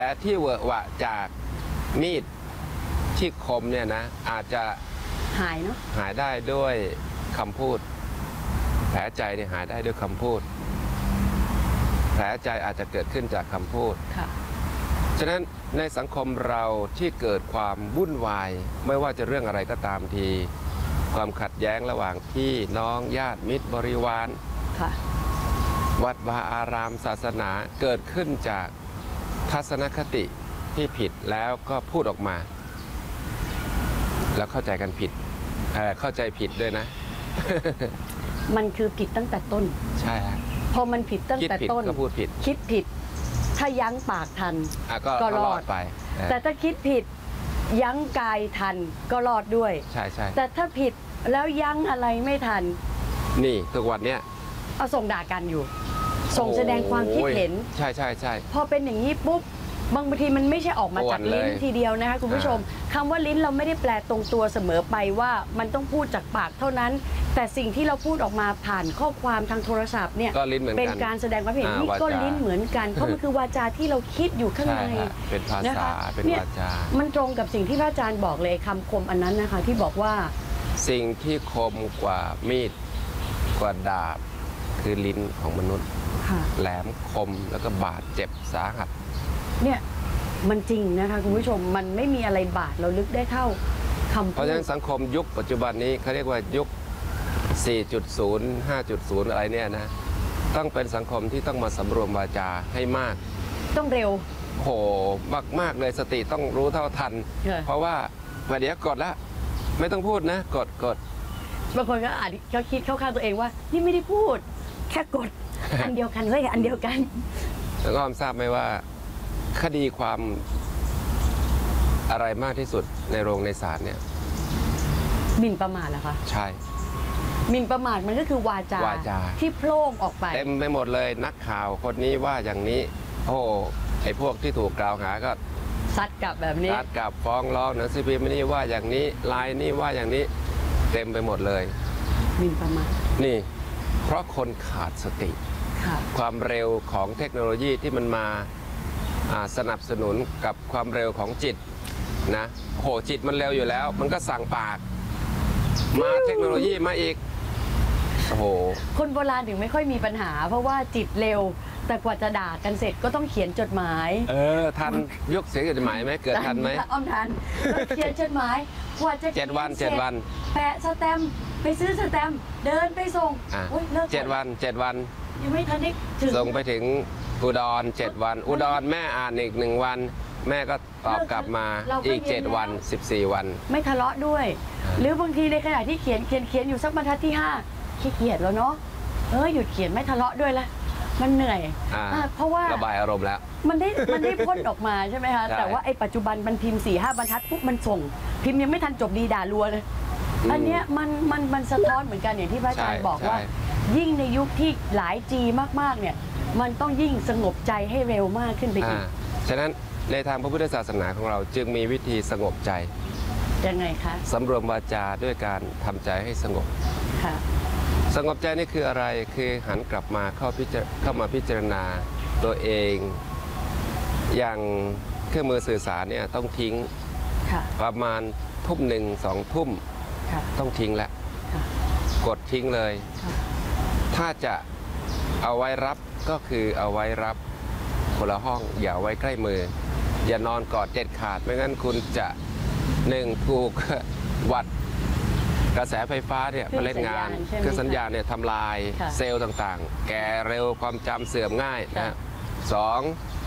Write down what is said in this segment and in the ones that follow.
แต่ที่เวอะหวะจากมีดที่คมเนี่ยนะอาจจะหายเนาะหายได้ด้วยคำพูดแผลใจเนี่ยหายได้ด้วยคำพูดแผลใจอาจจะเกิดขึ้นจากคำพูดค่ะฉะนั้นในสังคมเราที่เกิดความวุ่นวายไม่ว่าจะเรื่องอะไรก็ตามทีความขัดแย้งระหว่างพี่น้องญาติมิตรบริวารค่ะวัดวาอารามศาสนาเกิดขึ้นจากทัศนคติที่ผิดแล้วก็พูดออกมาแล้วเข้าใจกันผิดเข้าใจผิดด้วยนะมันคือผิดตั้งแต่ต้นใช่ฮะพอมันผิดตั้งแต่ต้นก็พูดผิดคิดผิดถ้ายั้งปากทันก็รอดไปแต่ถ้าคิดผิดยั้งกายทันก็รอดด้วยใช่ใช่แต่ถ้าผิดแล้วยั้งอะไรไม่ทันนี่ทุกวันเนี้ยเอาส่งด่ากันอยู่ส่งแสดงความคิดเห็นใช่ใช่ใช่พอเป็นอย่างนี้ปุ๊บบางทีมันไม่ใช่ออกมาจากลิ้นทีเดียวนะคะคุณผู้ชมคำว่าลิ้นเราไม่ได้แปลตรงตัวเสมอไปว่ามันต้องพูดจากปากเท่านั้นแต่สิ่งที่เราพูดออกมาผ่านข้อความทางโทรศัพท์เนี่ยเป็นการแสดงความเห็นนี่ก็ลิ้นเหมือนกันเพราะมันคือวาจาที่เราคิดอยู่ข้างในเป็นภาษาเป็นวาจามันตรงกับสิ่งที่พระอาจารย์บอกเลยคำคมอันนั้นนะคะที่บอกว่าสิ่งที่คมกว่ามีดกว่าดาบคือลิ้นของมนุษย์แหลมคมแล้วก็บาดเจ็บสาหัสเนี่ยมันจริงนะคะคุณผู้ชมมันไม่มีอะไรบาดเราลึกได้เท่าคำพูดเพราะฉะนั้นสังคมยุคปัจจุบันนี้เขาเรียกว่ายุค 4.0 5.0 อะไรเนี่ยนะต้องเป็นสังคมที่ต้องมาสำรวมวาจาให้มากต้องเร็วโหมากเลยสติต้องรู้เท่าทันเพราะว่าเดี๋ยวกดแล้วไม่ต้องพูดนะกดบางคนก็อาจเขาคิดเข้าข้างตัวเองว่านี่ไม่ได้พูดแค่กด อันเดียวกันเลยอันเดียวกันแล้วก็ทราบไหมว่าคดีความอะไรมากที่สุดในโรงในศาลเนี่ยหมิ่นประมาทเหรอคะใช่หมิ่นประมาทมันก็คือวาจาที่โพล่งออกไปเต็มไปหมดเลยนักข่าวคนนี้ว่าอย่างนี้โอ้ไอ้พวกที่ถูกกล่าวหาก็ซัดกลับแบบนี้ซัดกลับฟ้องร้องหนังสือพิมพ์นี่ว่าอย่างนี้ไลน์นี่ว่าอย่างนี้เต็มไปหมดเลยหมิ่นประมาทนี่เพราะคนขาดสติความเร็วของเทคโนโลยีที่มันมาสนับสนุนกับความเร็วของจิตนะโหจิตมันเร็วอยู่แล้วมันก็สั่งปากมาเทคโนโลยีมาอีกโอ้โหคนโบราณถึงไม่ค่อยมีปัญหาเพราะว่าจิตเร็วแต่กว่าจะด่ากันเสร็จก็ต้องเขียนจดหมายทันยกเสียงจดหมายไหมเกิดทันไหมทันเขียนจดหมายกว่าจะ 7 วันแปะสแตมป์ไปซื้อสแตมป์เดินไปส่ง 7 วันยังไม่ทันได้ส่งไปถึงอุดร7 วันอุดรแม่อ่านอีก1 วันแม่ก็ตอบกลับมาอีก7 วัน14 วันไม่ทะเลาะด้วยหรือบางทีในขณะที่เขียนอยู่สักบรรทัดที่5ขี้เกียจแล้วเนาะหยุดเขียนไม่ทะเลาะด้วยละมันเหนื่อยเพราะว่าระบายอารมณ์แล้วมันได้พ่นออกมาใช่ไหมคะแต่ว่าไอ้ปัจจุบันมันพิมพ์ 4-5 บรรทัดปุ๊บมันส่งพิมพ์ยังไม่ทันจบดีด่ารัวเลยอันเนี้ยมันสะท้อนเหมือนกันอย่างที่พระอาจารย์บอกว่ายิ่งในยุคที่หลายจีมากๆเนี่ยมันต้องยิ่งสงบใจให้เร็วมากขึ้นไปอีกฉะนั้นในทางพระพุทธศาสนาของเราจึงมีวิธีสงบใจยังไงคะสำรวมวาจาด้วยการทำใจให้สงบค่ะสงบใจนี่คืออะไรคือหันกลับมาเข้ามาพิจารณาตัวเองอย่างเครื่องมือสื่อสารเนี่ยต้องทิ้งประมาณ1 2 ทุ่มต้องทิ้งแล้วกดทิ้งเลยถ้าจะเอาไว้รับก็คือเอาไว้รับคนละห้องอย่าไว้ใกล้มืออย่านอนกอดเด็ดขาดไม่งั้นคุณจะถูกวัดกระแสไฟฟ้าเนี่ยมาเล่นงานคือสัญญาณเนี่ยทำลายเซลล์ต่างๆแก่เร็วความจำเสื่อมง่ายนะ2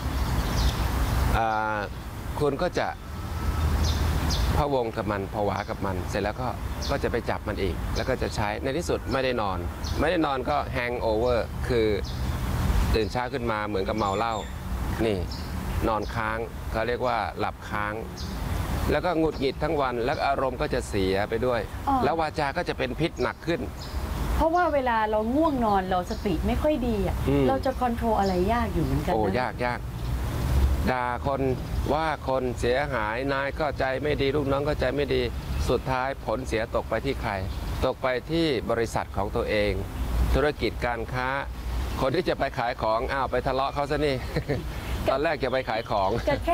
คุณก็จะพะวงกับมันผวากับมันเสร็จแล้วก็จะไปจับมันอีกแล้วก็จะใช้ในที่สุดไม่ได้นอนก็แฮงโอเวอร์คือตื่นเช้าขึ้นมาเหมือนกับเมาเหล้านี่นอนค้างเขาเรียกว่าหลับค้างแล้วก็หงุดหงิดทั้งวันแล้วอารมณ์ก็จะเสียไปด้วยแล้ววาจาก็จะเป็นพิษหนักขึ้นเพราะว่าเวลาเราง่วงนอนเราสติไม่ค่อยดีเราจะคอนโทรลอะไรยากอยู่เหมือนกันยากด่าคนว่าคนเสียหายนายก็ใจไม่ดีลูกน้องก็ใจไม่ดีสุดท้ายผลเสียตกไปที่ใครตกไปที่บริษัทของตัวเองธุรกิจการค้าคนที่จะไปขายของไปทะเลาะเขาซะนี่ตอนแรกจะไปขายของ